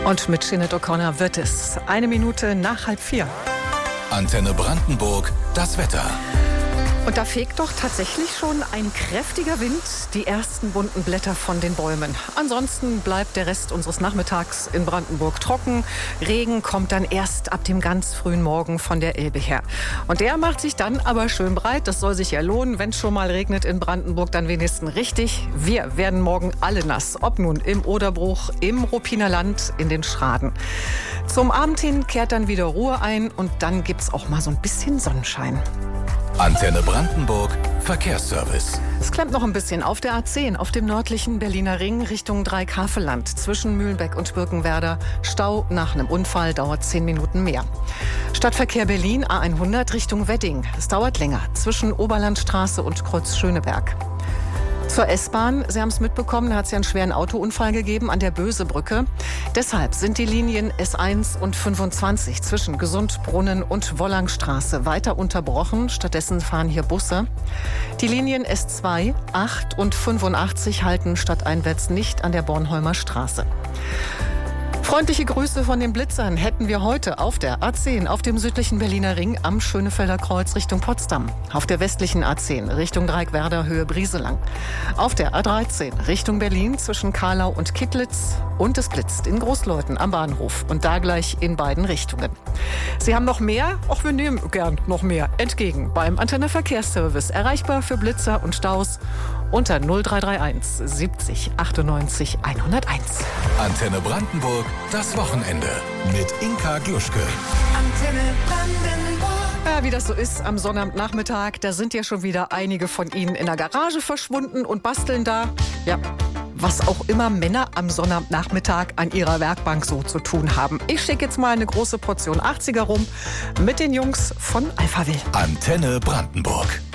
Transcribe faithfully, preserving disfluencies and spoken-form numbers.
Und mit Sinead O'Connor wird es eine Minute nach halb vier. Antenne Brandenburg, das Wetter. Und da fegt doch tatsächlich schon ein kräftiger Wind die ersten bunten Blätter von den Bäumen. Ansonsten bleibt der Rest unseres Nachmittags in Brandenburg trocken. Regen kommt dann erst ab dem ganz frühen Morgen von der Elbe her. Und der macht sich dann aber schön breit. Das soll sich ja lohnen. Wenn es schon mal regnet in Brandenburg, dann wenigstens richtig. Wir werden morgen alle nass. Ob nun im Oderbruch, im Ruppiner Land, in den Schraden. Zum Abend hin kehrt dann wieder Ruhe ein und dann gibt's auch mal so ein bisschen Sonnenschein. Antenne Brandenburg, Verkehrsservice. Es klemmt noch ein bisschen auf der A zehn, auf dem nördlichen Berliner Ring Richtung Dreikaveland. Zwischen Mühlenbeck und Birkenwerder. Stau nach einem Unfall, dauert zehn Minuten mehr. Stadtverkehr Berlin, A hundert Richtung Wedding. Es dauert länger, zwischen Oberlandstraße und Kreuz Schöneberg. Zur S-Bahn, Sie haben es mitbekommen, da hat es ja einen schweren Autounfall gegeben an der Bösebrücke. Deshalb sind die Linien S eins und fünfundzwanzig zwischen Gesundbrunnen und Wollangstraße weiter unterbrochen. Stattdessen fahren hier Busse. Die Linien S zwei, acht und fünfundachtzig halten stadteinwärts nicht an der Bornholmer Straße. Freundliche Grüße von den Blitzern hätten wir heute auf der A zehn, auf dem südlichen Berliner Ring am Schönefelder Kreuz Richtung Potsdam. Auf der westlichen A zehn Richtung Dreieckwerder Höhe Brieselang. Auf der A dreizehn Richtung Berlin zwischen Karlau und Kittlitz. Und es blitzt in Großleuthen am Bahnhof. Und da gleich in beiden Richtungen. Sie haben noch mehr? Auch wir nehmen gern noch mehr entgegen beim Antenne Verkehrsservice. Erreichbar für Blitzer und Staus unter null drei drei eins siebzig achtundneunzig hunderteins. Antenne Brandenburg, das Wochenende mit Inka Gluschke. Antenne Brandenburg. Ja, wie das so ist am Sonnabendnachmittag, da sind ja schon wieder einige von Ihnen in der Garage verschwunden und basteln da, ja, was auch immer Männer am Sonnabendnachmittag an ihrer Werkbank so zu tun haben. Ich schicke jetzt mal eine große Portion achtziger rum mit den Jungs von Alphaville. Antenne Brandenburg.